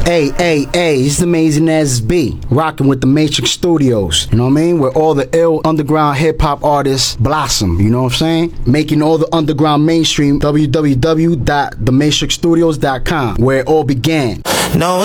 Hey, it's Amazing as B, rocking with the Matrix Studios, you know what I mean? Where all the ill underground hip-hop artists blossom, you know what I'm saying? Making all the underground mainstream, www.thematrixstudios.com, where it all began. No